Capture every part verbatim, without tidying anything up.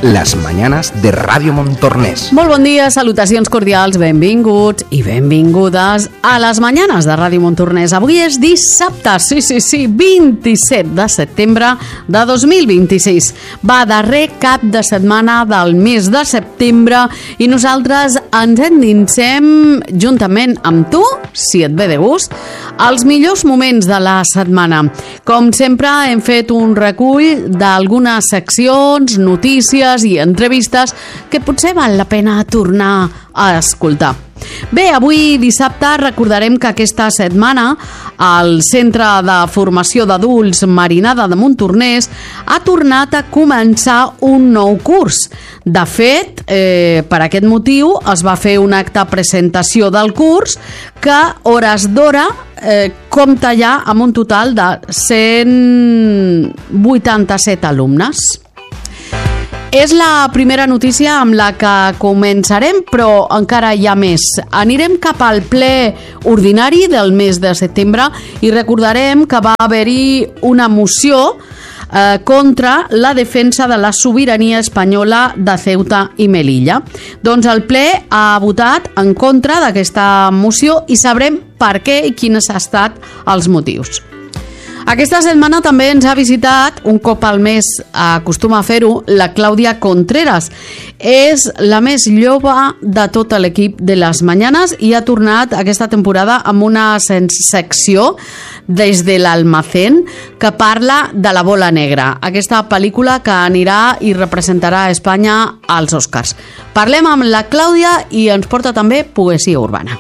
las mañanas de Ràdio Montornès. Molt bon dia, salutacions cordials, benvinguts i benvingudes a les mañanes de Ràdio Montornès. Avui és dissabte, sí, sí, sí, vint-i-set de setembre de dos mil vint-i-sis. Va, darrer cap de setmana del mes de setembre i nosaltres ens endinsem juntament amb tu, si et ve de gust, els millors moments de la setmana. Com sempre, hem fet un recull d'algunes seccions, notícies i entrevistes que potser val la pena tornar a escoltar. Bé, avui dissabte recordarem que aquesta setmana el Centre de Formació d'Adults Marinada de Montornès ha tornat a començar un nou curs. De fet, eh, per aquest motiu es va fer un acte de presentació del curs que, hores d'hora, eh, compta ja amb un total de cent vuitanta-set alumnes. És la primera notícia amb la que començarem, però encara hi ha més. Anirem cap al ple ordinari del mes de setembre i recordarem que va haver-hi una moció eh, contra la defensa de la sobirania espanyola de Ceuta i Melilla. Doncs el ple ha votat en contra d'aquesta moció i sabrem per què i quins han estat els motius. Aquesta setmana també ens ha visitat, un cop al mes acostuma a fer-ho, la Clàudia Contreras. És la més lloba de tot l'equip de les Mañanes i ha tornat aquesta temporada amb una secció des de l'Almacén que parla de La bola negra, aquesta pel·lícula que anirà i representarà a Espanya als Oscars. Parlem amb la Clàudia i ens porta també poesia urbana.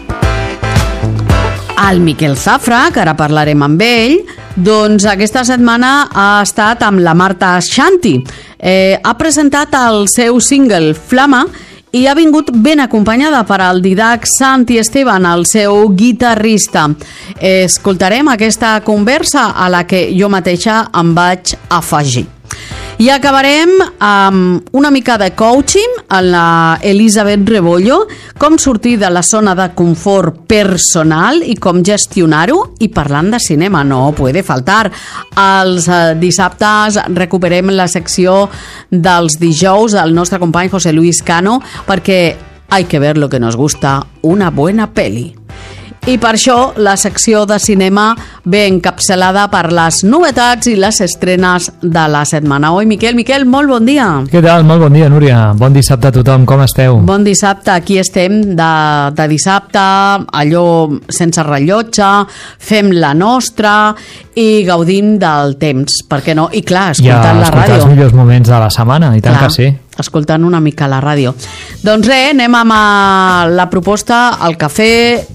El Miquel Zafra, que ara parlarem amb ell, doncs aquesta setmana ha estat amb la Marta Xanti. Eh, ha presentat el seu single Flama i ha vingut ben acompanyada per al Didac Santi Esteban, el seu guitarrista. Eh, escoltarem aquesta conversa a la que jo mateixa em vaig afegir. I acabarem amb una mica de coaching amb la Elisabet Rebollo, com sortir de la zona de confort personal i com gestionar-ho, i parlant de cinema, no puede faltar. Els dissabtes recuperem la secció dels dijous del nostre company José Luis Cano, perquè hay que ver lo que nos gusta, una buena peli. I per això la secció de cinema ve encapçalada per les novetats i les estrenes de la setmana. Oi, Miquel? Miquel, molt bon dia. Què tal? Molt bon dia, Núria. Bon dissabte a tothom. Com esteu? Bon dissabte. Aquí estem de, de dissabte, allò sense rellotge, fem la nostra i gaudim del temps. Per què no? I clar, escoltant ja, la ràdio. Ja, escoltar els millors moments de la setmana, i tant clar, que sí. Escoltant una mica la ràdio. Doncs res, anem amb la proposta, el cafè,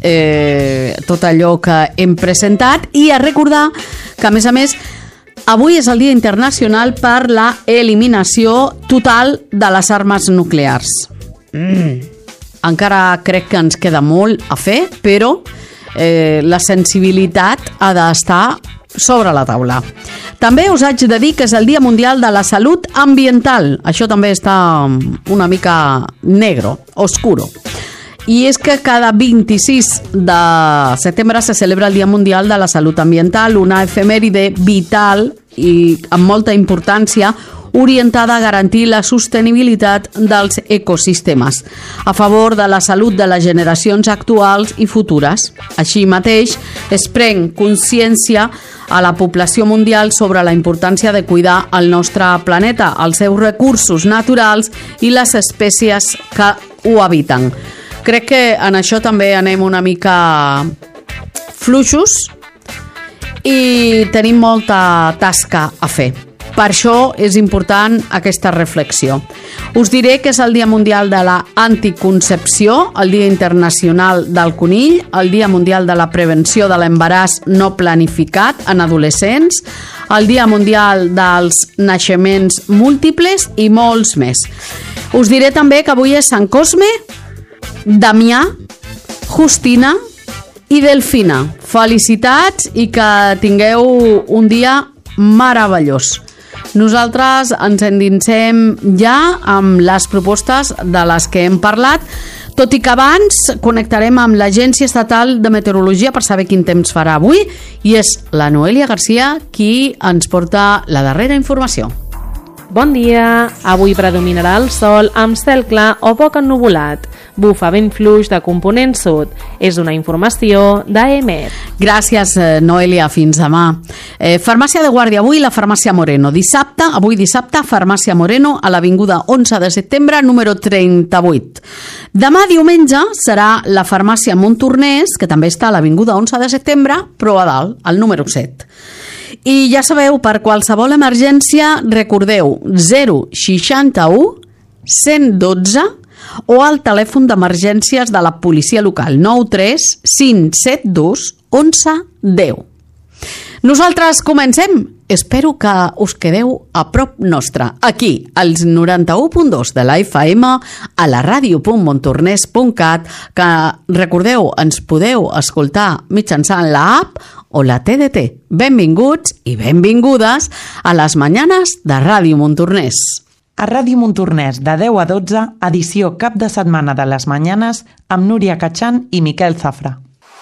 eh, tot allò que hem presentat, i a recordar que, a més a més, avui és el Dia Internacional per la eliminació total de les armes nuclears. Mm. Encara crec que ens queda molt a fer, però eh, la sensibilitat ha d'estar sobre la taula. També us haig de dir que és el Dia Mundial de la Salut Ambiental. Això també està una mica negro, oscuro. I és que cada vint-i-sis de setembre se celebra el Dia Mundial de la Salut Ambiental, una efemèride vital i amb molta importància, orientada a garantir la sostenibilitat dels ecosistemes, a favor de la salut de les generacions actuals i futures. Així mateix, es pren consciència a la població mundial sobre la importància de cuidar el nostre planeta, els seus recursos naturals i les espècies que ho habiten. Crec que en això també anem una mica fluixos i tenim molta tasca a fer. Per això és important aquesta reflexió. Us diré que és el Dia Mundial de la Anticoncepció, el Dia Internacional del Conill, el Dia Mundial de la Prevenció de l'Embaràs no planificat en adolescents, el Dia Mundial dels Naixements Múltiples i molts més. Us diré també que avui és Sant Cosme, Damià, Justina i Delfina. Felicitats i que tingueu un dia meravellós. Nosaltres ens endinsem ja amb les propostes de les que hem parlat, tot i que abans connectarem amb l'Agència Estatal de Meteorologia per saber quin temps farà avui, i és la Noelia Garcia qui ens porta la darrera informació. Bon dia! Avui predominarà el sol amb cel clar o poc ennuvolat. Bufa vent fluix de component sud. És una informació d'A M E T. Gràcies, Noelia. Fins demà. Eh, farmàcia de guàrdia avui, la farmàcia Moreno. Dissabte, avui dissabte, farmàcia Moreno a l'avinguda onze de setembre, número trenta-vuit. Demà diumenge serà la farmàcia Montornès, que també està a l'avinguda onze de setembre, però a dalt, al número set. I ja sabeu, per qualsevol emergència, recordeu zero seixanta-u cent dotze o al telèfon d'emergències de la policia local nou tres cinc set dos onze deu. Nosaltres comencem. Espero que us quedeu a prop nostre, aquí, als noranta-u punt dos de la F M, a la ràdio punt montornès punt cat, que, recordeu, ens podeu escoltar mitjançant la app o la T D T. Benvinguts i benvingudes a les Mañanes de Ràdio Montornès. A Ràdio Montornès, de deu a dotze, edició cap de setmana de les Mañanes, amb Núria Catxan i Miquel Zafra.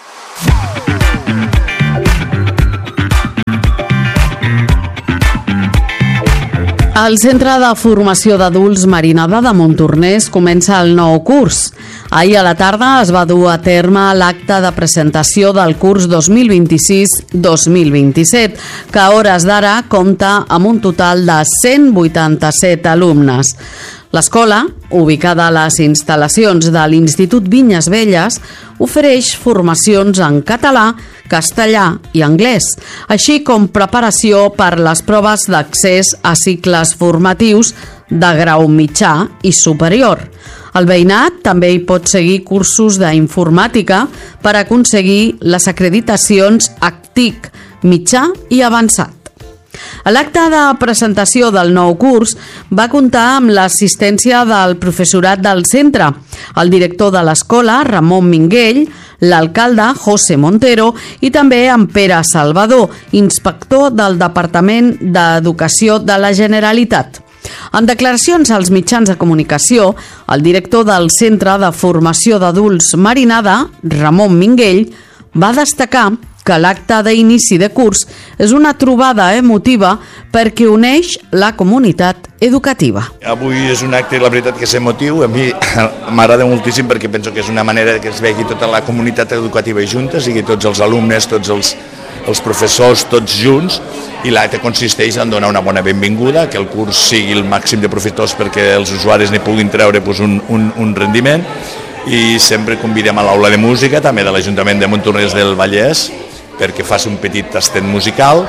El Centre de Formació d'Adults Marinada de Montornès comença el nou curs. Ahir a la tarda es va dur a terme l'acte de presentació del curs dos mil vint-i-sis dos mil vint-i-set, que a hores d'ara compta amb un total de cent vuitanta-set alumnes. L'escola, ubicada a les instal·lacions de l'Institut Vinyes Velles, ofereix formacions en català, castellà i anglès, així com preparació per les proves d'accés a cicles formatius de grau mitjà i superior. El veïnat també hi pot seguir cursos d'informàtica per aconseguir les acreditacions A C T I C, mitjà i avançat. L'acte de presentació del nou curs va comptar amb l'assistència del professorat del centre, el director de l'escola, Ramon Minguell, l'alcalde, José Montero, i també amb Pere Salvador, inspector del Departament d'Educació de la Generalitat. En declaracions als mitjans de comunicació, el director del Centre de Formació d'Adults Marinada, Ramon Minguell, va destacar que l'acte d'inici de curs és una trobada emotiva perquè uneix la comunitat educativa. Avui és un acte, la veritat, que és emotiu. A mi m'agrada moltíssim perquè penso que és una manera que es vegi tota la comunitat educativa junta, sigui tots els alumnes, tots els, els professors, tots junts, i l'acte consisteix en donar una bona benvinguda, que el curs sigui el màxim de profitós perquè els usuaris n'hi puguin treure pues, un, un, un rendiment, i sempre convidem a l'aula de música, també de l'Ajuntament de Montornès del Vallès, perquè faci un petit tastet musical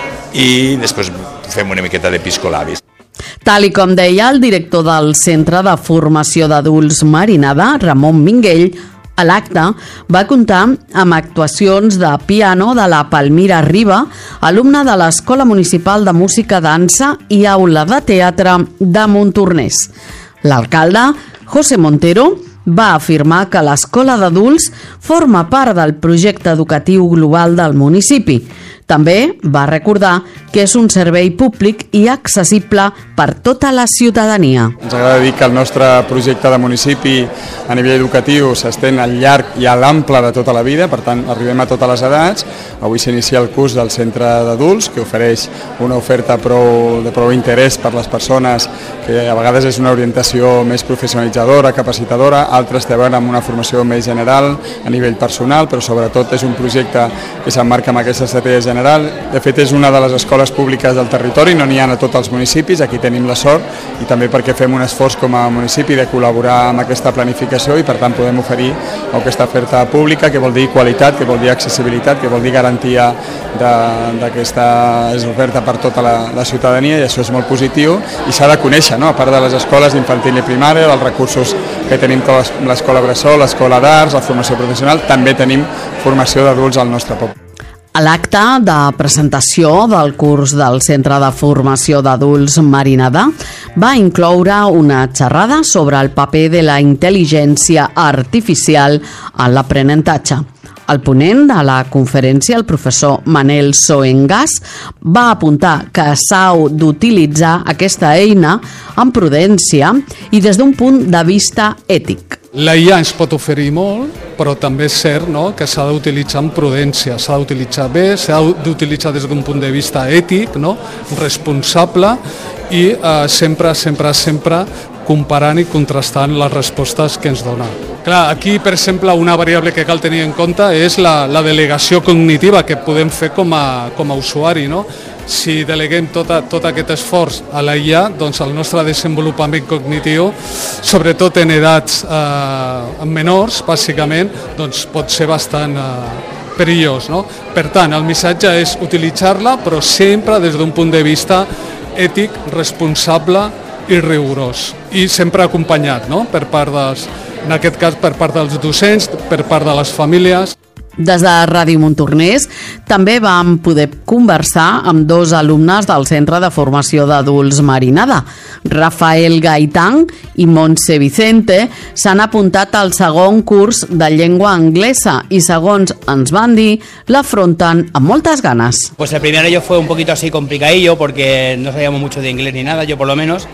i després fem una miqueta de piscolabis. Tal i com deia el director del Centre de Formació d'Adults Marinada, Ramon Minguell, a l'acte va comptar amb actuacions de piano de la Palmira Riba, alumna de l'Escola Municipal de Música, Dansa i Aula de Teatre de Montornès. L'alcalde, José Montero, va afirmar que l'escola d'adults forma part del projecte educatiu global del municipi. També va recordar que és un servei públic i accessible per tota la ciutadania. Ens agrada dir que el nostre projecte de municipi a nivell educatiu s'estén al llarg i a l'ample de tota la vida, per tant arribem a totes les edats. Avui s'inicia el curs del centre d'adults, que ofereix una oferta prou, de prou interès per les persones, que a vegades és una orientació més professionalitzadora, capacitadora, altres té a veure amb una formació més general a nivell personal, però sobretot és un projecte que s'emmarca amb aquesta estratègia general. De fet, és una de les escoles públiques del territori, no n'hi ha a tots els municipis, aquí tenim la sort, i també perquè fem un esforç com a municipi de col·laborar amb aquesta planificació i per tant podem oferir aquesta oferta pública, que vol dir qualitat, que vol dir accessibilitat, que vol dir garantia d'aquesta oferta per tota la, la ciutadania, i això és molt positiu i s'ha de conèixer, no? A part de les escoles d'infantil i primària, dels recursos que tenim com l'escola Bressol, l'escola d'arts, la formació professional, també tenim formació d'adults al nostre poble. A l'acte de presentació del curs del Centre de Formació d'Adults Marinada va incloure una xerrada sobre el paper de la intel·ligència artificial en l'aprenentatge. El ponent de la conferència, el professor Manel Soengas, va apuntar que s'ha d'utilitzar aquesta eina amb prudència i des d'un punt de vista ètic. La I A ens pot oferir molt, però també és cert, no?, que s'ha d'utilitzar amb prudència, s'ha d'utilitzar bé, s'ha d'utilitzar des d'un punt de vista ètic, no?, responsable, i eh, sempre, sempre, sempre comparant i contrastant les respostes que ens dona. Clar, aquí, per exemple, una variable que cal tenir en compte és la, la delegació cognitiva que podem fer com a, com a usuari, no? Si deleguem tot, a, tot aquest esforç a la I A, doncs el nostre desenvolupament cognitiu, sobretot en edats eh, menors, bàsicament, doncs pot ser bastant eh, perillós, no? Per tant, el missatge és utilitzar-la, però sempre des d'un punt de vista ètic, responsable i rigorós, i sempre acompanyat, no? Per part dels, en aquest cas per part dels docents, per part de les famílies. Des de Ràdio Montornès també vam poder conversar amb dos alumnes del Centre de Formació d'Adults Marinada. Rafael Gaitán i Montse Vicente s'han apuntat al segon curs de llengua anglesa i, segons ens van dir, l'afronten amb moltes ganes. Pues el primer año fue un poquito así complicadillo porque no sabíamos mucho de inglés ni nada, yo por lo menos,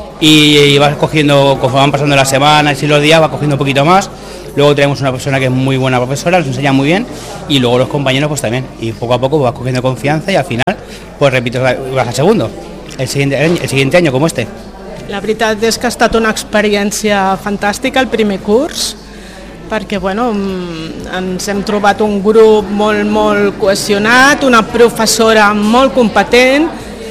y vas cogiendo, conforme van pasando las semanas y los días, vas cogiendo un poquito más. Luego tenemos una persona que es muy buena profesora, nos enseña muy bien, y luego los compañeros pues también, y poco a poco vas cogiendo confianza y al final pues repites, vas al segundo, el siguiente año, el siguiente año com este. La veritat és que ha estat una experiència fantàstica el primer curs, perquè bueno, ens hem trobat un grup molt, molt cohesionat, una professora molt competent,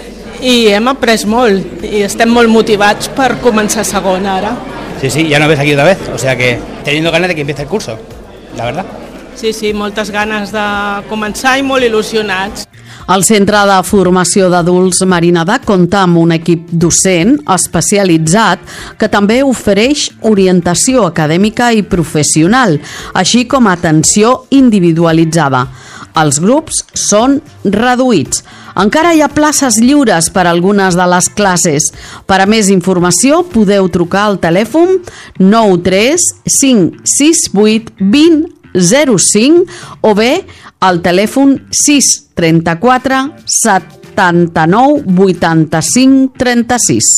i hem après molt, i estem molt motivats per començar segon ara. Sí, sí, ya no ves aquí otra vez, o sea que teniendo ganas de que empiece el curso, la verdad. Sí, sí, moltes ganes de començar i molt il·lusionats. El Centre de Formació d'Adults Marinada compta amb un equip docent especialitzat que també ofereix orientació acadèmica i professional, així com atenció individualitzada. Els grups són reduïts. Encara hi ha places lliures per a algunes de les classes. Per a més informació podeu trucar al telèfon nou tres cinc sis vuit vint zero cinc o bé al telèfon sis trenta-quatre setanta-nou vuitanta-cinc trenta-sis.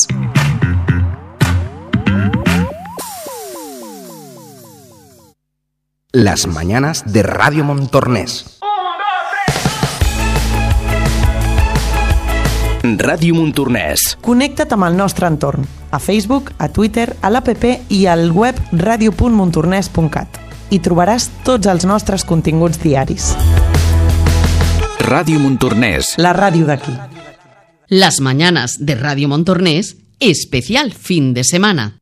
Las mañanas de Radio Montornès. Ràdio Montornès. Connecta't amb el nostre entorn, a Facebook, a Twitter, a l'app i al web radio punt montornès punt cat. Hi trobaràs tots els nostres continguts diaris. Ràdio Montornès. La ràdio d'aquí. Las mañanas de Radio Montornès, especial fin de semana.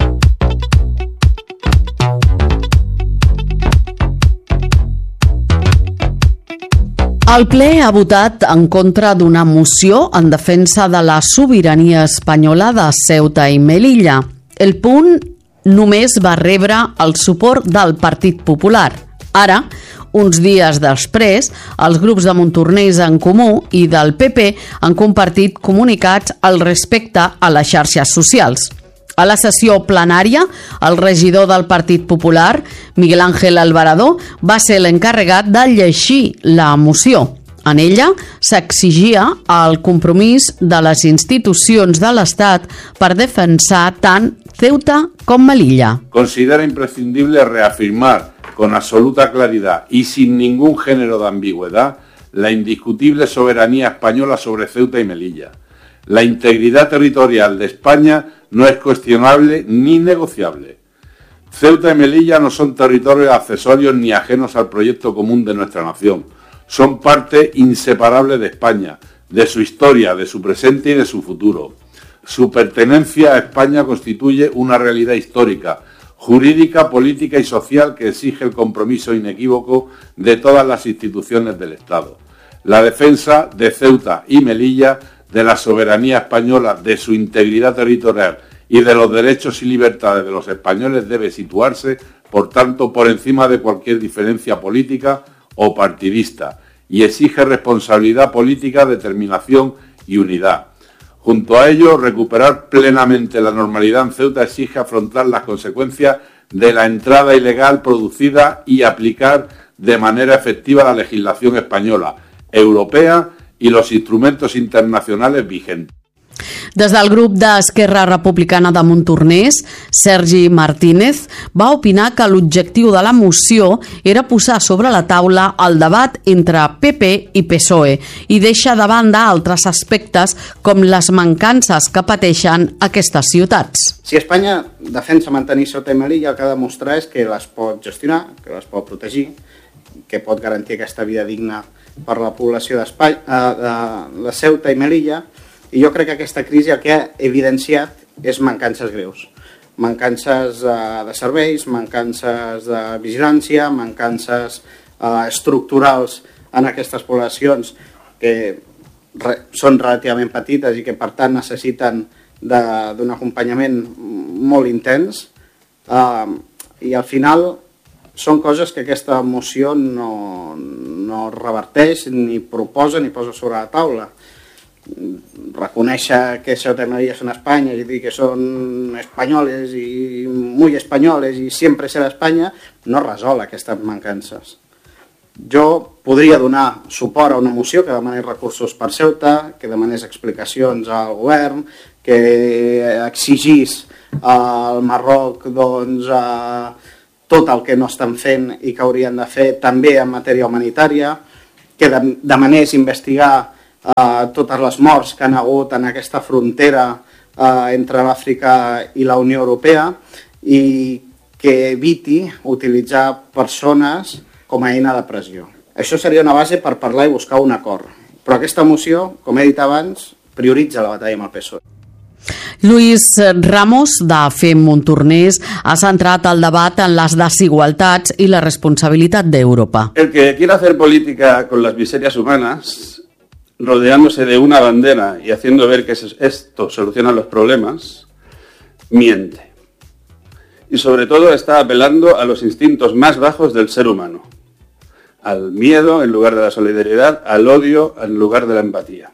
El ple ha votat en contra d'una moció en defensa de la sobirania espanyola de Ceuta i Melilla. El punt només va rebre el suport del Partit Popular. Ara, uns dies després, els grups de Montornès en Comú i del P P han compartit comunicats al respecte a les xarxes socials. A la sessió plenària, el regidor del Partit Popular, Miguel Ángel Alvarado, va ser l'encarregat de llegir la moció. En ella s'exigia el compromís de les institucions de l'Estat per defensar tant Ceuta com Melilla. Considera imprescindible reafirmar con absoluta claridad y sin ningún género de ambigüedad la indiscutible soberanía española sobre Ceuta y Melilla. La integridad territorial de España no es cuestionable ni negociable. Ceuta y Melilla no son territorios accesorios ni ajenos al proyecto común de nuestra nación. Son parte inseparable de España, de su historia, de su presente y de su futuro. Su pertenencia a España constituye una realidad histórica, jurídica, política y social que exige el compromiso inequívoco de todas las instituciones del Estado. La defensa de Ceuta y Melilla, de la soberanía española, de su integridad territorial y de los derechos y libertades de los españoles debe situarse, por tanto, por encima de cualquier diferencia política o partidista, y exige responsabilidad política, determinación y unidad. Junto a ello, recuperar plenamente la normalidad en Ceuta exige afrontar las consecuencias de la entrada ilegal producida y aplicar de manera efectiva la legislación española, europea y los instrumentos internacionales vigentes. Des del grup d'Esquerra Republicana de Montornès, Sergi Martínez va opinar que l'objectiu de la moció era posar sobre la taula el debat entre P P i P S O E i deixa de banda altres aspectes com les mancances que pateixen aquestes ciutats. Si Espanya defensa mantenir Ceuta i Melilla, el que ha de demostrar és que les pot gestionar, que les pot protegir, que pot garantir aquesta vida digna per la població de Ceuta i Melilla, i jo crec que aquesta crisi el que ha evidenciat és mancances greus. Mancances de serveis, mancances de vigilància, mancances estructurals en aquestes poblacions que són relativament petites i que per tant necessiten d'un acompanyament molt intens, i al final són coses que aquesta moció no, no reverteix, ni proposa, ni posa sobre la taula. Reconèixer que Ceuta i Melilla són Espanya i dir que són espanyoles i muy espanyoles i sempre serà Espanya no resol aquestes mancances. Jo podria donar suport a una moció que demanés recursos per Ceuta, que demanés explicacions al govern, que exigís al Marroc doncs, a tot el que no estan fent i que haurien de fer també en matèria humanitària, que demanés investigar eh, totes les morts que han hagut en aquesta frontera eh, entre l'Àfrica i la Unió Europea i que eviti utilitzar persones com a eina de pressió. Això seria una base per parlar i buscar un acord. Però aquesta moció, com he dit abans, prioritza la batalla amb el P S O E. Luis Ramos, de Fem Montornès, ha centrat el debat en les desigualtats i la responsabilitat d'Europa. El que quiera hacer política con las miserias humanas, rodeándose de una bandera y haciendo ver que esto soluciona los problemas, miente. Y sobre todo está apelando a los instintos más bajos del ser humano. Al miedo en lugar de la solidaridad, al odio en lugar de la empatía.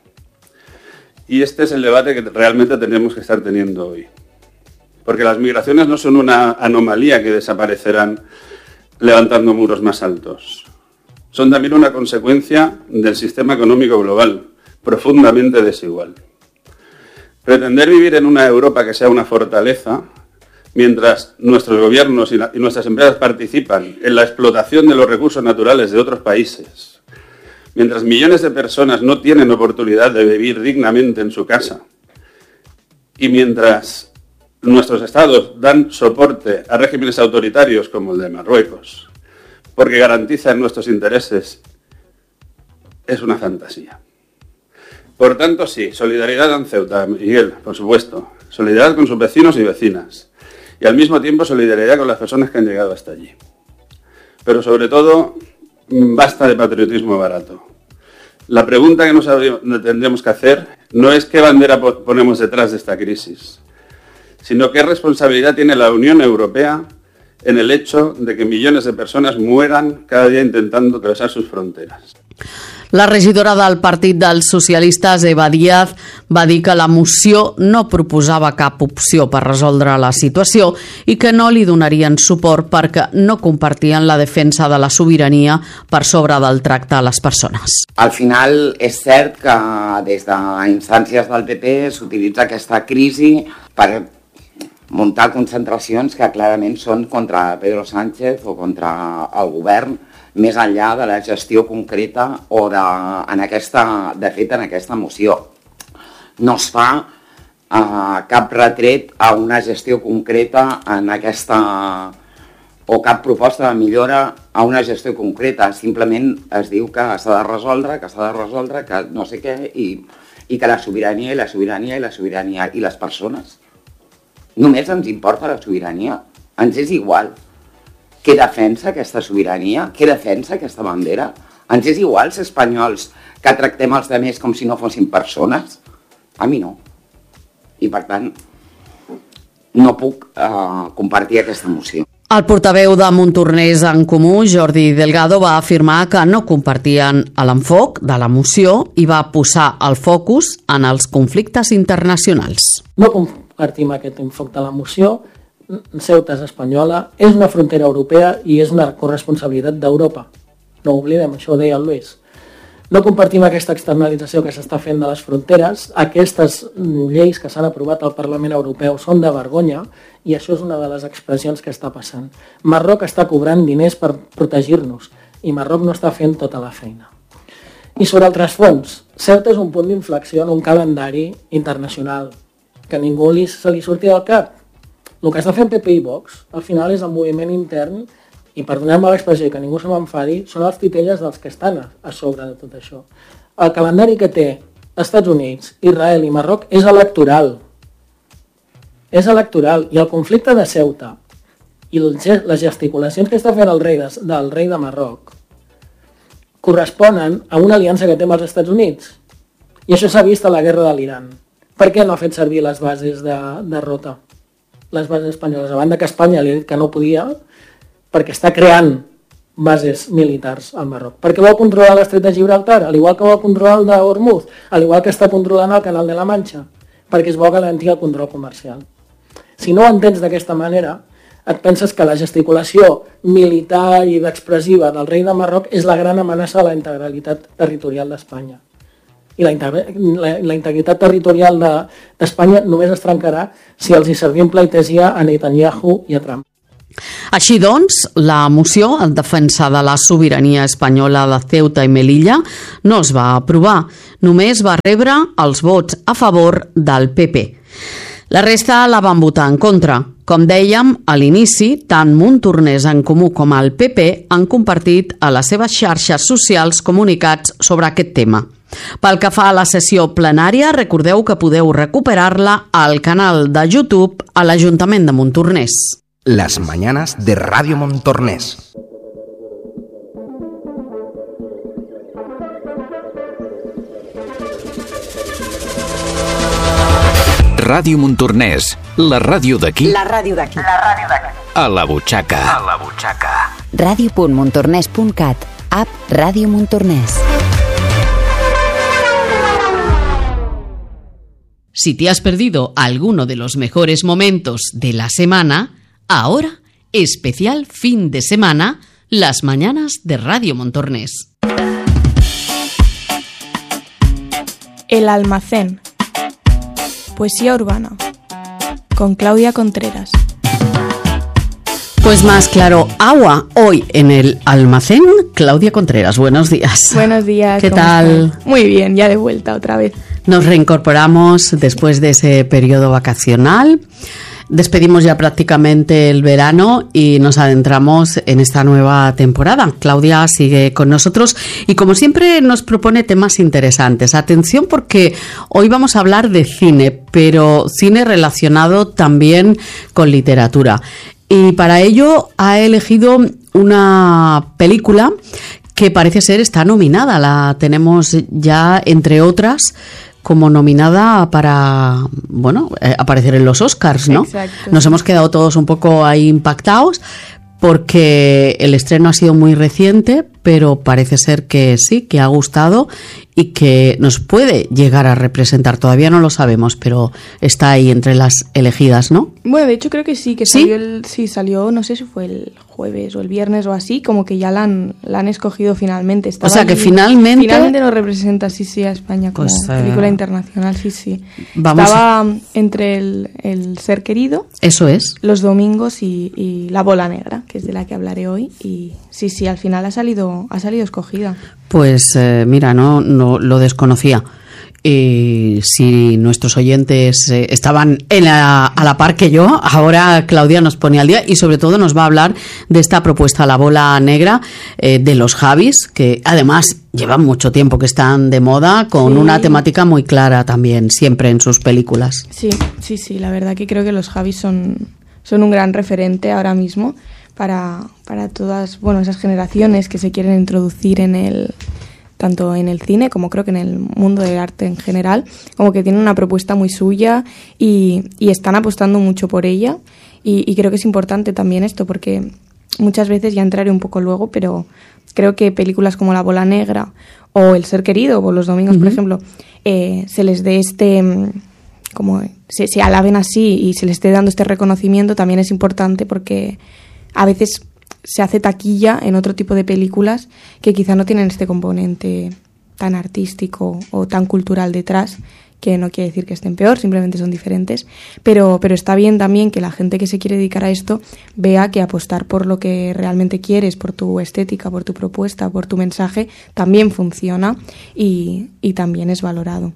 Y este es el debate que realmente tenemos que estar teniendo hoy. Porque las migraciones no son una anomalía que desaparecerán levantando muros más altos. Son también una consecuencia del sistema económico global, profundamente desigual. Pretender vivir en una Europa que sea una fortaleza, mientras nuestros gobiernos y, la, y nuestras empresas participan en la explotación de los recursos naturales de otros países, mientras millones de personas no tienen oportunidad de vivir dignamente en su casa y mientras nuestros estados dan soporte a regímenes autoritarios como el de Marruecos, porque garantizan nuestros intereses, es una fantasía. Por tanto, sí, solidaridad en Ceuta, Miguel, por supuesto, solidaridad con sus vecinos y vecinas, y al mismo tiempo solidaridad con las personas que han llegado hasta allí. Pero sobre todo, basta de patriotismo barato. La pregunta que nos tendremos que hacer no es qué bandera ponemos detrás de esta crisis, sino qué responsabilidad tiene la Unión Europea en el hecho de que millones de personas mueran cada día intentando atravesar sus fronteras. La regidora del Partit dels Socialistes, Eva Díaz, va dir que la moció no proposava cap opció per resoldre la situació i que no li donarien suport perquè no compartien la defensa de la sobirania per sobre del tracte a les persones. Al final és cert que des d'instàncies del P P s'utilitza aquesta crisi per muntar concentracions que clarament són contra Pedro Sánchez o contra el govern, més enllà de la gestió concreta o de, en aquesta, de fet en aquesta moció. No es fa eh, cap retret a una gestió concreta en aquesta, o cap proposta de millora a una gestió concreta. Simplement es diu que s'ha de resoldre, que s'ha de resoldre, que no sé què, i, i que la sobirania i la sobirania i la sobirania i les persones. Només ens importa la sobirania, ens és igual. Què defensa aquesta sobirania? Què defensa aquesta bandera? Ens és igual ser espanyols que tractem els altres com si no fossin persones? A mi no. I per tant, no puc eh, compartir aquesta moció. El portaveu de Montornès en Comú, Jordi Delgado, va afirmar que no compartien l'enfoc de la moció i va posar el focus en els conflictes internacionals. No compartim aquest enfoc de la moció. Ceuta és espanyola, és una frontera europea i és una corresponsabilitat d'Europa. No ho oblidem, això ho deia el Luis. No compartim aquesta externalització que s'està fent de les fronteres. Aquestes lleis que s'han aprovat al Parlament Europeu són de vergonya i això és una de les expressions que està passant. Marroc està cobrant diners per protegir-nos i Marroc no està fent tota la feina. I sobre el trasfons, Ceuta és un punt d'inflexió en un calendari internacional que ningú li, se li surti del cap. El que està fent P P i Vox al final és el moviment intern i perdonem-me l'expressió que ningú se m'enfadi, són els titelles dels que estan a, a sobre de tot això. El calendari que té Estats Units, Israel i Marroc és electoral. És electoral. I el conflicte de Ceuta i les gesticulacions que està fent el rei de, del rei de Marroc corresponen a una aliança que té amb els Estats Units. I això s'ha vist a la guerra de l'Iran. Per què no ha fet servir les bases de, de Rota? Les bases espanyoles. A banda que Espanya li ha dit que no podia, perquè està creant bases militars al Marroc. Perquè vol controlar l'estret de Gibraltar, al igual que vol controlar el de Hormuz, al igual que està controlant el canal de la Manxa, perquè es vol garantir el control comercial. Si no ho entens d'aquesta manera, et penses que la gesticulació militar i expressiva del rei de Marroc és la gran amenaça a la integralitat territorial d'Espanya. I la, la, la integritat territorial d'Espanya de, només es trencarà si els hi servim pleitesia a Netanyahu i a Trump. Així doncs, la moció en defensa de la sobirania espanyola de Ceuta i Melilla no es va aprovar, només va rebre els vots a favor del P P. La resta la van votar en contra. Com dèiem, a l'inici, tant Montornès en Comú com el P P han compartit a les seves xarxes socials comunicats sobre aquest tema. Pel que fa a la sessió plenària, recordeu que podeu recuperar-la al canal de YouTube a l'Ajuntament de Montornès. Las mañanas de Radio Montornès. Ràdio Montornès, la ràdio d'aquí. La ràdio d'aquí. La ràdio d'aquí. A la butxaca. A la butxaca. ràdio punt montornès punt cat. App Ràdio Montornès. Si te has perdido alguno de los mejores momentos de la semana, ahora, especial fin de semana, las mañanas de Radio Montornès. El almacén. Poesía urbana. Con Claudia Contreras. Pues más claro, agua. Hoy en el almacén, Claudia Contreras. Buenos días. Buenos días. ¿Qué tal? Estás? Muy bien, ya de vuelta otra vez. Nos reincorporamos después de ese periodo vacacional. Despedimos ya prácticamente el verano y nos adentramos en esta nueva temporada. Claudia sigue con nosotros y como siempre nos propone temas interesantes. Atención porque hoy vamos a hablar de cine, pero cine relacionado también con literatura. Y para ello ha elegido una película que parece ser está nominada. La tenemos ya entre otras como nominada para, bueno, eh, aparecer en los Oscars, ¿no? Exacto. Nos hemos quedado todos un poco ahí impactados porque el estreno ha sido muy reciente, pero parece ser que sí, que ha gustado y que nos puede llegar a representar. Todavía no lo sabemos, pero está ahí entre las elegidas, ¿no? Bueno, de hecho creo que sí, que ¿Sí? salió, el, sí, salió, no sé si fue el jueves o el viernes o así, como que ya la han, la han escogido finalmente. Estaba o sea, que allí, finalmente... Finalmente nos representa, sí, sí, a España como Pues, eh, película internacional, sí, sí. Vamos Estaba a... entre el, el Ser Querido... Eso es. Los Domingos y, y La Bola Negra, que es de la que hablaré hoy. Y sí, sí, al final ha salido, ha salido escogida. Pues eh, mira, no, no lo desconocía. Y si nuestros oyentes eh, estaban en la, a la par que yo, ahora Claudia nos pone al día y sobre todo nos va a hablar de esta propuesta La Bola Negra eh, de los Javis, que además llevan mucho tiempo que están de moda, con Sí. una temática muy clara también, siempre en sus películas. Sí, sí, sí, la verdad que creo que los Javis son, son un gran referente ahora mismo para, para todas, bueno, esas generaciones que se quieren introducir en el, tanto en el cine como creo que en el mundo del arte en general, como que tienen una propuesta muy suya y, y están apostando mucho por ella y, y creo que es importante también esto porque muchas veces, ya entraré un poco luego, pero creo que películas como La Bola Negra o El Ser Querido o Los Domingos, uh-huh. por ejemplo, eh, se les dé este... como se, se alaben así y se les esté dando este reconocimiento también es importante porque a veces se hace taquilla en otro tipo de películas que quizá no tienen este componente tan artístico o tan cultural detrás, que no quiere decir que estén peor, simplemente son diferentes, pero, pero está bien también que la gente que se quiere dedicar a esto vea que apostar por lo que realmente quieres, por tu estética, por tu propuesta, por tu mensaje, también funciona y, y también es valorado.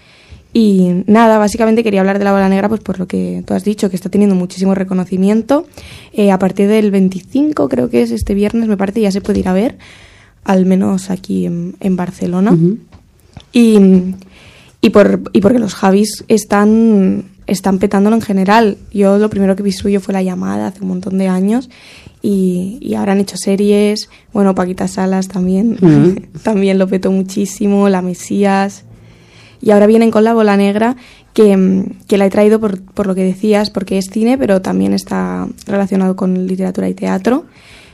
Y nada, básicamente quería hablar de La Bola Negra pues por lo que tú has dicho, que está teniendo muchísimo reconocimiento. Eh, a partir del veinticinco, creo que es este viernes, me parece, ya se puede ir a ver, al menos aquí en, en Barcelona. Uh-huh. Y, y, por, y porque los Javis están, están petándolo en general. Yo lo primero que vi suyo fue La Llamada hace un montón de años y, y ahora han hecho series. Bueno, Paquita Salas también, uh-huh. también lo petó muchísimo, La Mesías. Y ahora vienen con La Bola Negra, que, que la he traído por, por lo que decías, porque es cine, pero también está relacionado con literatura y teatro.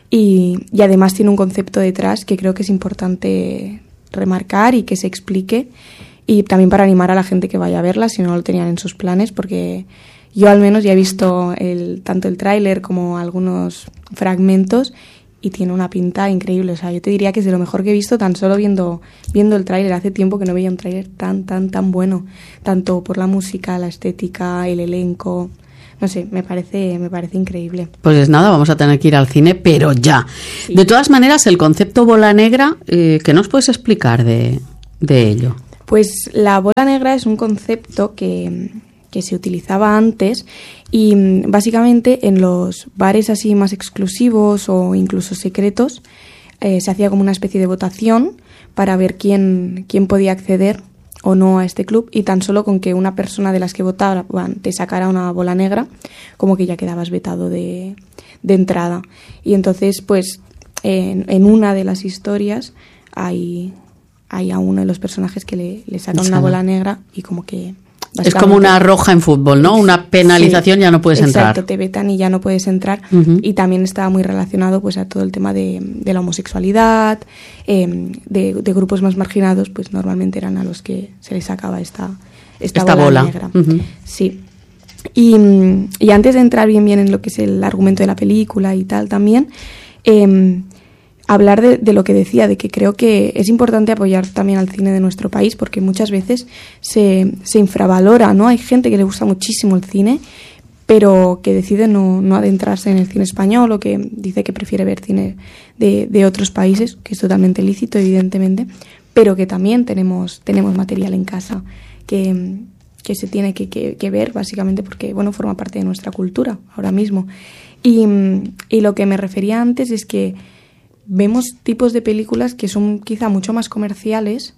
Y, y además tiene un concepto detrás que creo que es importante remarcar y que se explique. Y también para animar a la gente que vaya a verla, si no lo tenían en sus planes, porque yo al menos ya he visto el, tanto el tráiler como algunos fragmentos y tiene una pinta increíble. O sea, yo te diría que es de lo mejor que he visto tan solo viendo, viendo el tráiler. Hace tiempo que no veía un tráiler tan, tan, tan bueno. Tanto por la música, la estética, el elenco. No sé, me parece, me parece increíble. Pues nada, vamos a tener que ir al cine, pero ya. Sí. De todas maneras, el concepto Bola Negra, eh, ¿qué nos puedes explicar de, de ello? Pues la bola negra es un concepto que, que se utilizaba antes y básicamente en los bares así más exclusivos o incluso secretos eh, se hacía como una especie de votación para ver quién, quién podía acceder o no a este club, y tan solo con que una persona de las que votaban te sacara una bola negra, como que ya quedabas vetado de, de entrada. Y entonces, pues, en, en una de las historias hay, hay a uno de los personajes que le, le sacan una bola negra y como que... Es como una roja en fútbol, ¿no? Una penalización, sí, ya no puedes exacto, entrar. Exacto, te vetan y ya no puedes entrar. Uh-huh. Y también estaba muy relacionado pues a todo el tema de, de la homosexualidad, eh, de, de grupos más marginados, pues normalmente eran a los que se les sacaba esta, esta, esta bola, bola negra. Uh-huh. Sí. Y, y antes de entrar bien bien en lo que es el argumento de la película y tal también, eh, hablar de, de lo que decía, de que creo que es importante apoyar también al cine de nuestro país, porque muchas veces se, se infravalora, ¿no? Hay gente que le gusta muchísimo el cine, pero que decide no, no adentrarse en el cine español o que dice que prefiere ver cine de, de otros países, que es totalmente lícito, evidentemente, pero que también tenemos, tenemos material en casa que, que se tiene que, que, que ver, básicamente porque, bueno, forma parte de nuestra cultura ahora mismo. Y, y lo que me refería antes es que vemos tipos de películas que son quizá mucho más comerciales,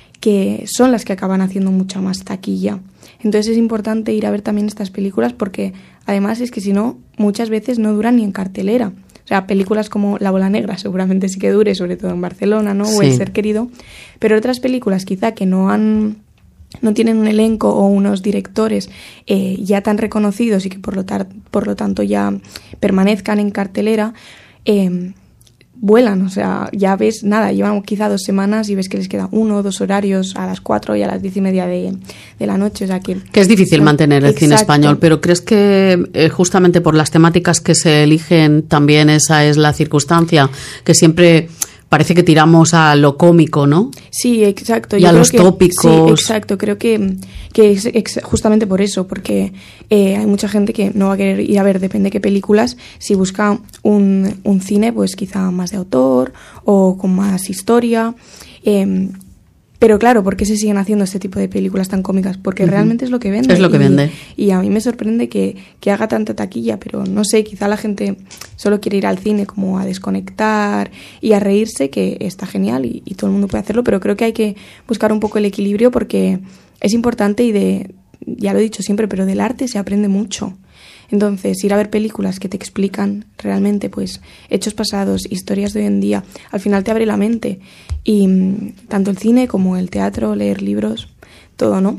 que son las que acaban haciendo mucha más taquilla. Entonces es importante ir a ver también estas películas porque además es que si no, muchas veces no duran ni en cartelera. O sea, películas como La Bola Negra seguramente sí que dure, sobre todo en Barcelona, ¿no? Sí. O El Ser Querido. Pero otras películas quizá que no han... no tienen un elenco o unos directores eh, ya tan reconocidos y que por lo, tar- por lo tanto ya permanezcan en cartelera, eh, vuelan, o sea, ya ves, nada, llevan quizá dos semanas y ves que les queda uno o dos horarios a las cuatro y a las diez y media de, de la noche, o sea que... Que es difícil no, mantener el exacto. cine español, pero ¿crees que eh, justamente por las temáticas que se eligen también esa es la circunstancia? Que siempre... parece que tiramos a lo cómico, ¿no? Sí, exacto. Y Yo a creo los que, tópicos. Sí, exacto. Creo que, que es ex, justamente por eso, porque eh, hay mucha gente que no va a querer ir a ver, depende de qué películas, si busca un, un cine, pues quizá más de autor o con más historia. Eh, Pero claro, ¿por qué se siguen haciendo este tipo de películas tan cómicas? Porque uh-huh. realmente es lo que vende. Es lo que y, vende. Y a mí me sorprende que, que haga tanta taquilla, pero no sé, quizá la gente solo quiere ir al cine como a desconectar y a reírse, que está genial y, y todo el mundo puede hacerlo, pero creo que hay que buscar un poco el equilibrio porque es importante y de, ya lo he dicho siempre, pero del arte se aprende mucho. Entonces, ir a ver películas que te explican realmente pues hechos pasados, historias de hoy en día, al final te abre la mente. Y tanto el cine como el teatro, leer libros, todo, ¿no?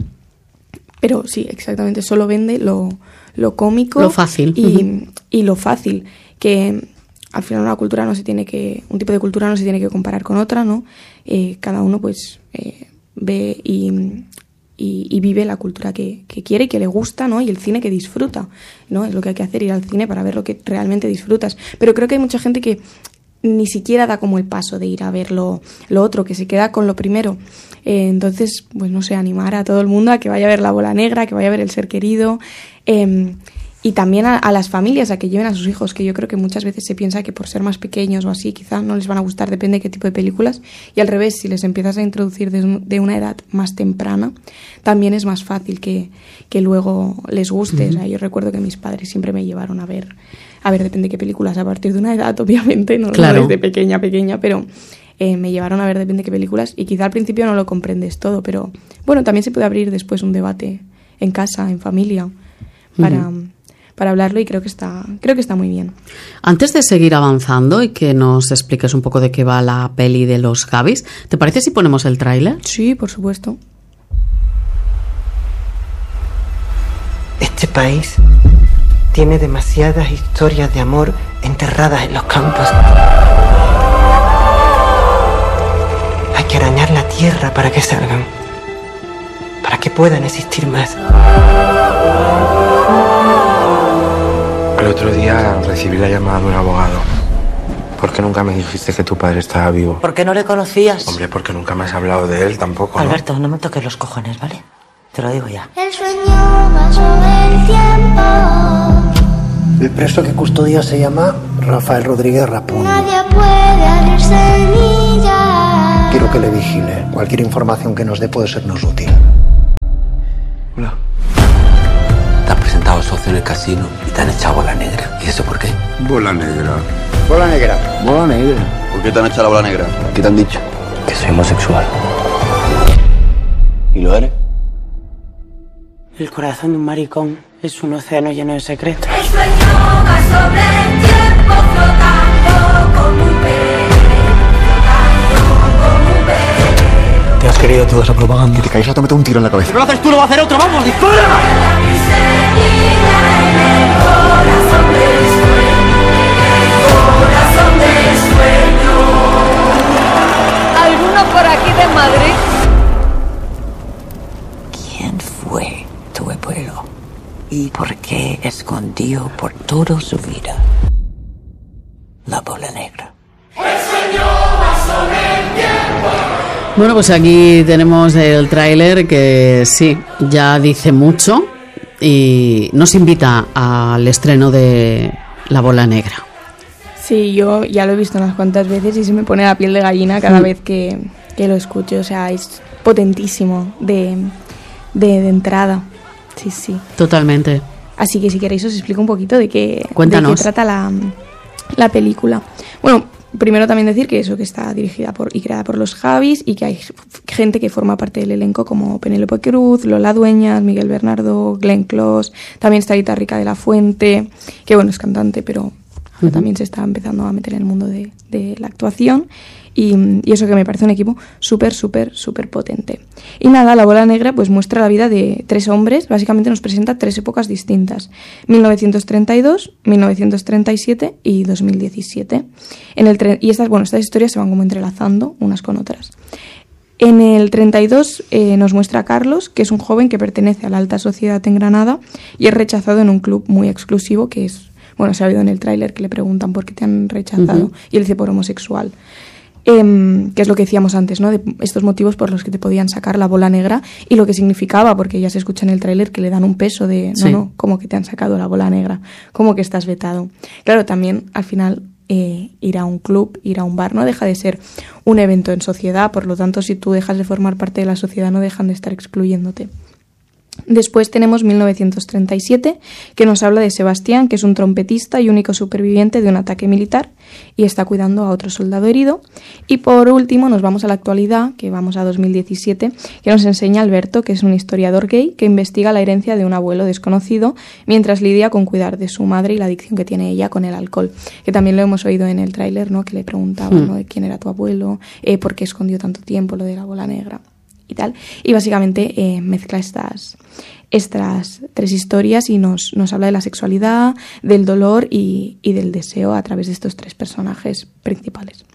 Pero sí, exactamente, solo vende lo, lo cómico. Lo fácil. Y, uh-huh. y lo fácil, que al final una cultura no se tiene que, un tipo de cultura no se tiene que comparar con otra, ¿no? Eh, cada uno pues eh, ve y... Y, y vive la cultura que, que quiere y que le gusta, ¿no? Y el cine que disfruta, ¿no? Es lo que hay que hacer, ir al cine para ver lo que realmente disfrutas. Pero creo que hay mucha gente que ni siquiera da como el paso de ir a ver lo, lo otro, que se queda con lo primero. Eh, entonces, pues no sé, animar a todo el mundo a que vaya a ver La Bola Negra, que vaya a ver El Ser Querido, eh, y también a, a las familias a que lleven a sus hijos, que yo creo que muchas veces se piensa que por ser más pequeños o así quizás no les van a gustar, depende de qué tipo de películas, y al revés, si les empiezas a introducir de, de una edad más temprana, también es más fácil que, que luego les guste. Uh-huh. O sea, yo recuerdo que mis padres siempre me llevaron a ver, a ver, depende de qué películas, a partir de una edad, obviamente, no, claro. no desde pequeña, pequeña, pero eh, me llevaron a ver depende de qué películas, y quizá al principio no lo comprendes todo, pero bueno, también se puede abrir después un debate en casa, en familia, para... Uh-huh. para hablarlo, y creo que está creo que está muy bien. Antes de seguir avanzando y que nos expliques un poco de qué va la peli de los Javis, ¿te parece si ponemos el tráiler? Sí, por supuesto. Este país tiene demasiadas historias de amor enterradas en los campos. Hay que arañar la tierra para que salgan, para que puedan existir más. El otro día recibí la llamada de un abogado. ¿Por qué nunca me dijiste que tu padre estaba vivo? ¿Por qué no le conocías? Hombre, porque nunca me has hablado de él tampoco, ¿no? Alberto, no me toques los cojones, ¿vale? Te lo digo ya. El sueño va sobre el tiempo. El preso que custodia se llama Rafael Rodríguez Rapón. Nadie puede abrir semillas. Quiero que le vigile. Cualquier información que nos dé puede sernos útil. Hola. Te has presentado socio en el casino y te han echado bola negra. ¿Y eso por qué? Bola negra. Bola negra. Bola negra. ¿Por qué te han echado la bola negra? ¿Qué te han dicho? Que soy homosexual. ¿Y lo eres? El corazón de un maricón es un océano lleno de secretos. El sueño va sobre el tiempo, flotando como un pez, flotando como un pez. Te has querido toda esa propaganda. Que te caes, te meto un tiro en la cabeza. Si no lo haces tú, lo va a hacer otro. ¡Vamos, dispara! ¿Alguno por aquí de Madrid? ¿Quién fue tu abuelo? ¿Y por qué escondió por toda su vida la bola negra? El sueño va sobre el tiempo. Bueno, pues aquí tenemos el tráiler que sí, ya dice mucho y nos invita al estreno de La Bola Negra. Sí, yo ya lo he visto unas cuantas veces y se me pone la piel de gallina cada mm. vez que, que lo escucho. O sea, es potentísimo de, de, de entrada. Sí, sí. Totalmente. Así que si queréis os explico un poquito de qué, Cuéntanos. de qué trata la, la película. Bueno, primero también decir que eso, que está dirigida por y creada por los Javis y que hay gente que forma parte del elenco como Penélope Cruz, Lola Dueñas, Miguel Bernardo, Glenn Close, también está Rita Rica de la Fuente, que bueno, es cantante, pero uh-huh. también se está empezando a meter en el mundo de, de la actuación. Y, y eso que me parece un equipo súper, súper, súper potente. Y nada, La Bola Negra pues muestra la vida de tres hombres, básicamente nos presenta tres épocas distintas, mil novecientos treinta y dos, mil novecientos treinta y siete y dos mil diecisiete. En el tre- y estas, bueno, estas historias se van como entrelazando unas con otras. En el treinta y dos eh, nos muestra a Carlos, que es un joven que pertenece a la alta sociedad en Granada y es rechazado en un club muy exclusivo que es, bueno, se ha oído en el tráiler que le preguntan por qué te han rechazado uh-huh. y él dice por homosexual. Eh, que es lo que decíamos antes, ¿no? De estos motivos por los que te podían sacar la bola negra y lo que significaba, porque ya se escucha en el tráiler que le dan un peso de, no, sí. no, como que te han sacado la bola negra, como que estás vetado. Claro, también al final eh, ir a un club, ir a un bar no deja de ser un evento en sociedad, por lo tanto si tú dejas de formar parte de la sociedad no dejan de estar excluyéndote. Después tenemos mil novecientos treinta y siete, que nos habla de Sebastián, que es un trompetista y único superviviente de un ataque militar y está cuidando a otro soldado herido. Y por último nos vamos a la actualidad, que vamos a dos mil diecisiete, que nos enseña Alberto, que es un historiador gay que investiga la herencia de un abuelo desconocido mientras lidia con cuidar de su madre y la adicción que tiene ella con el alcohol, que también lo hemos oído en el tráiler, ¿no? Que le preguntaban mm. ¿no? de quién era tu abuelo, eh, por qué escondió tanto tiempo lo de la bola negra y tal, y básicamente eh, mezcla estas, estas tres historias y nos, nos habla de la sexualidad, del dolor y, y del deseo a través de estos tres personajes principales.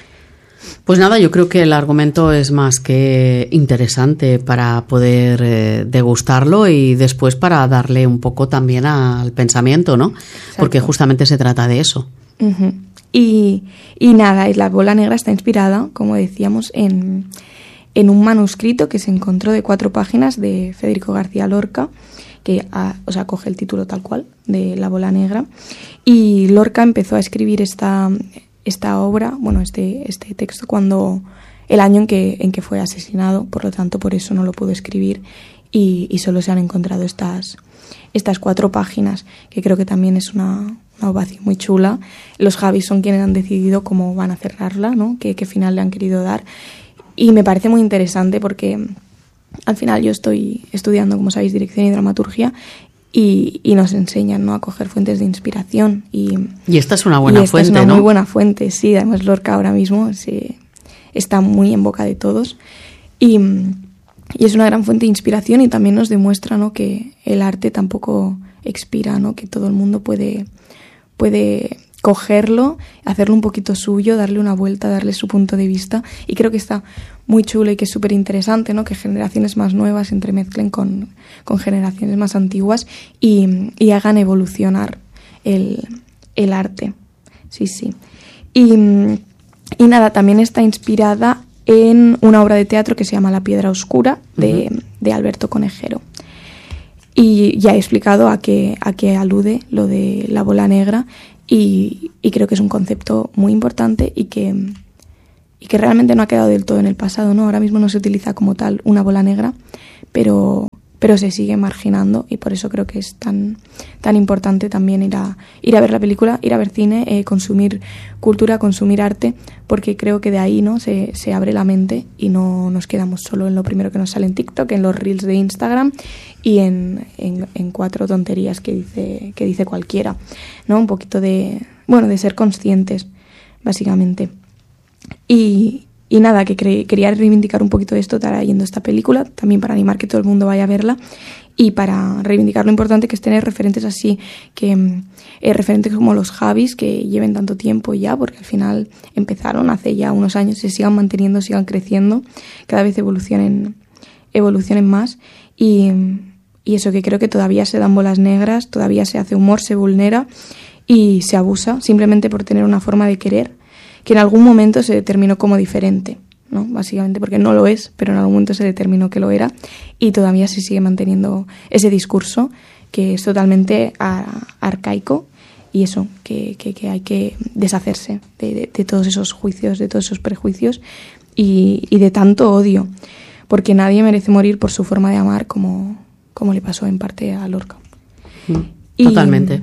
Pues nada, yo creo que el argumento es más que interesante para poder eh, degustarlo y después para darle un poco también al pensamiento, ¿no? Exacto. Porque justamente se trata de eso. Uh-huh. Y, y nada, La bola negra está inspirada, como decíamos, en, en un manuscrito que se encontró de cuatro páginas de Federico García Lorca, que a, o sea, coge el título tal cual, de La bola negra. Y Lorca empezó a escribir esta, esta obra, bueno, este, este texto, cuando el año en que, en que fue asesinado, por lo tanto, por eso no lo pudo escribir y, y solo se han encontrado estas, estas cuatro páginas, que creo que también es una, una ovación muy chula. Los Javis son quienes han decidido cómo van a cerrarla, ¿no? Qué, qué final le han querido dar. Y me parece muy interesante porque al final yo estoy estudiando, como sabéis, dirección y dramaturgia y, y nos enseñan, ¿no?, a coger fuentes de inspiración. Y, y esta es una buena y esta fuente, es una ¿no? muy buena fuente, sí. Además Lorca ahora mismo sí, está muy en boca de todos y, y es una gran fuente de inspiración y también nos demuestra, ¿no?, que el arte tampoco expira, ¿no?, que todo el mundo puede, puede cogerlo, hacerlo un poquito suyo, darle una vuelta, darle su punto de vista, y creo que está muy chulo y que es súper interesante, ¿no?, que generaciones más nuevas se entremezclen con, con generaciones más antiguas y, y hagan evolucionar el, el arte. Sí, sí. Y, y nada, también está inspirada en una obra de teatro que se llama La piedra oscura, de, uh-huh. de Alberto Conejero. Y ya he explicado a qué, a qué alude lo de la bola negra y, y creo que es un concepto muy importante y que, y que realmente no ha quedado del todo en el pasado, ¿no? Ahora mismo no se utiliza como tal una bola negra, pero, pero se sigue marginando y por eso creo que es tan, tan importante también ir a, ir a ver la película, ir a ver cine, eh, consumir cultura, consumir arte, porque creo que de ahí, ¿no?, se, se abre la mente y no nos quedamos solo en lo primero que nos sale en TikTok, en los reels de Instagram y en, en, en cuatro tonterías que dice, que dice cualquiera, ¿no? Un poquito de, bueno, de ser conscientes, básicamente. Y, y nada, que cre- quería reivindicar un poquito esto trayendo esta película, también para animar que todo el mundo vaya a verla y para reivindicar lo importante que es tener referentes así, que eh, referentes como los Javis, que lleven tanto tiempo ya, porque al final empezaron hace ya unos años, se sigan manteniendo, sigan creciendo, cada vez evolucionen, evolucionen más y, y eso, que creo que todavía se dan bolas negras, todavía se hace humor, se vulnera y se abusa simplemente por tener una forma de querer que en algún momento se determinó como diferente, ¿no? Básicamente porque no lo es, pero en algún momento se determinó que lo era y todavía se sigue manteniendo ese discurso que es totalmente a- arcaico y eso, que, que, que hay que deshacerse de, de, de todos esos juicios, de todos esos prejuicios y, y de tanto odio, porque nadie merece morir por su forma de amar como, como le pasó en parte a Lorca. Mm, totalmente.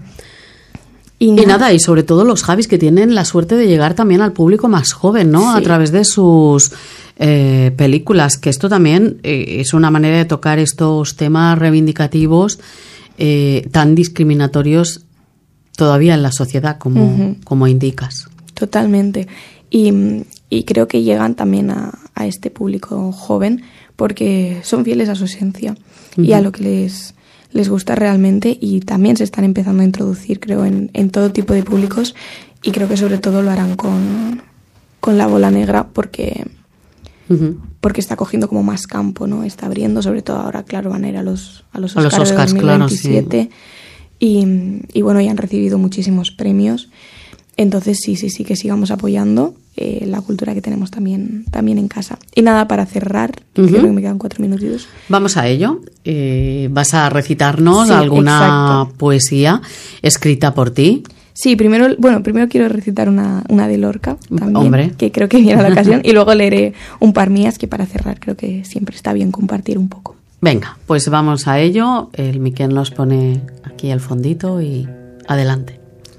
Y, y nada, y sobre todo los Javis, que tienen la suerte de llegar también al público más joven, ¿no? Sí. A través de sus eh, películas, que esto también eh, es una manera de tocar estos temas reivindicativos eh, tan discriminatorios todavía en la sociedad, como, Ujú. como indicas. Totalmente. Y, y creo que llegan también a, a este público joven porque son fieles a su esencia y a Ujú. lo que les, les gusta realmente, y también se están empezando a introducir, creo, en, en todo tipo de públicos, y creo que sobre todo lo harán con, con La bola negra porque, Ujú. porque está cogiendo como más campo, ¿no? Está abriendo, sobre todo ahora, claro, van a ir a los, a los A los Oscars de Oscars, claro, sí. dos mil veintisiete y, y bueno, ya han recibido muchísimos premios. Entonces sí, sí, sí, que sigamos apoyando eh, la cultura que tenemos también, también en casa. Y nada, para cerrar, que Ujú. creo que me quedan cuatro minutitos. Vamos a ello. Eh, vas a recitarnos Sí, alguna exacto. poesía escrita por ti. Sí, primero, bueno, primero quiero recitar una, una de Lorca también, Hombre. que creo que viene a la ocasión, y luego leeré un par mías, que para cerrar creo que siempre está bien compartir un poco. Venga, pues vamos a ello. El Miquel nos pone aquí el fondito y adelante.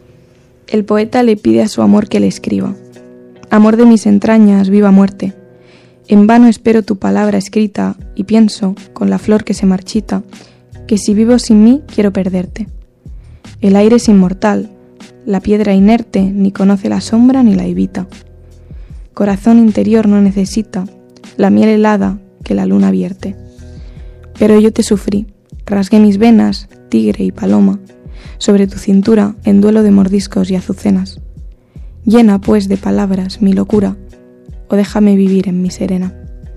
El poeta le pide a su amor que le escriba: amor de mis entrañas, viva muerte. En vano espero tu palabra escrita y pienso, con la flor que se marchita, que si vivo sin mí quiero perderte. El aire es inmortal, la piedra inerte ni conoce la sombra ni la evita. Corazón interior no necesita la miel helada que la luna vierte. Pero yo te sufrí, rasgué mis venas, tigre y paloma, sobre tu cintura en duelo de mordiscos y azucenas. Llena, pues, de palabras mi locura, o déjame vivir en mi serena.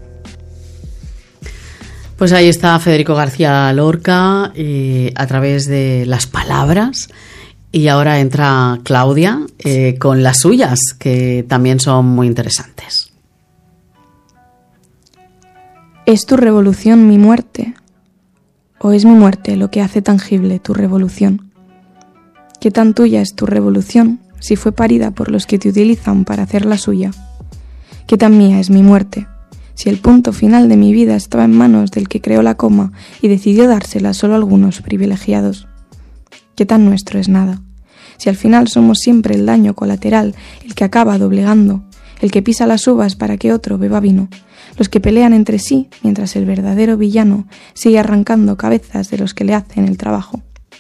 Pues ahí está Federico García Lorca, eh, a través de las palabras Y ahora entra Claudia eh, con las suyas, que también son muy interesantes. ¿Es tu revolución mi muerte? ¿O es mi muerte lo que hace tangible tu revolución? ¿Qué tan tuya es tu revolución si fue parida por los que te utilizan para hacer la suya? ¿Qué tan mía es mi muerte si el punto final de mi vida estaba en manos del que creó la coma y decidió dársela solo a algunos privilegiados? ¿Qué tan nuestro es nada si al final somos siempre el daño colateral, el que acaba doblegando, el que pisa las uvas para que otro beba vino, los que pelean entre sí mientras el verdadero villano sigue arrancando cabezas de los que le hacen el trabajo?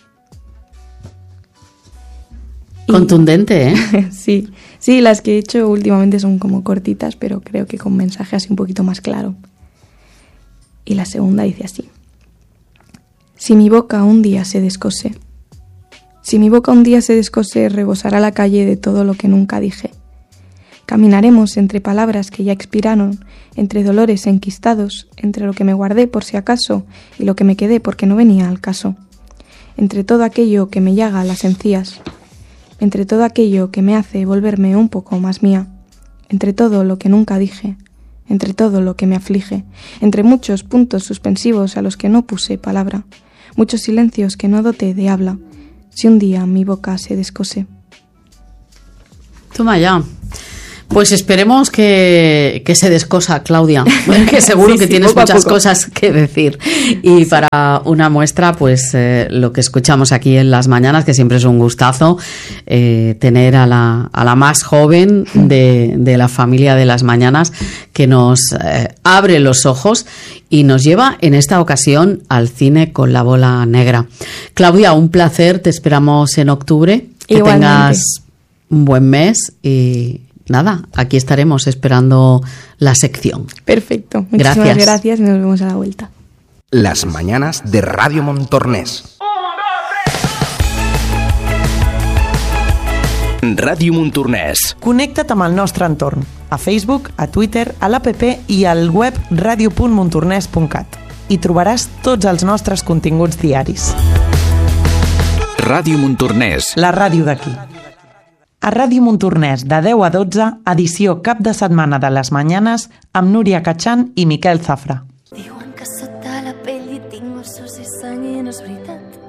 Contundente, ¿eh? Sí, sí, las que he hecho últimamente son como cortitas, pero creo que con mensaje así un poquito más claro. Y la segunda dice así: si mi boca un día se descose, si mi boca un día se descose, rebosará la calle de todo lo que nunca dije. Caminaremos entre palabras que ya expiraron, entre dolores enquistados, entre lo que me guardé por si acaso y lo que me quedé porque no venía al caso, entre todo aquello que me llaga las encías, entre todo aquello que me hace volverme un poco más mía, entre todo lo que nunca dije, entre todo lo que me aflige, entre muchos puntos suspensivos a los que no puse palabra, muchos silencios que no doté de habla, si un día mi boca se descose. Toma ya. Pues esperemos que, que se descosa, Claudia, que seguro Sí, que sí, tienes poco a muchas poco. cosas que decir. Y para una muestra, pues eh, lo que escuchamos aquí en las mañanas, que siempre es un gustazo, eh, tener a la, a la más joven de, de la familia de las mañanas, que nos eh, abre los ojos y nos lleva en esta ocasión al cine con La bola negra. Claudia, un placer, te esperamos en octubre, que Igualmente. tengas un buen mes y nada, aquí estaremos esperando la sección. Perfecto, muchísimas Gracias. gracias y nos vemos a la vuelta. Las mañanas de Radio Montornès. Ràdio Montornès. Connecta't amb el nostre entorn, a Facebook, a Twitter, a l'app i al web radio punt montornès punt cat. Hi trobaràs tots els nostres continguts diaris. Ràdio Montornès. La ràdio d'aquí. A Ràdio Montornès, de deu a dotze, edició cap de setmana de les Mañanes, amb Núria Cachan i Miquel Zafra. Diuen que sota la pell hi tinc ossos i sang i no és veritat.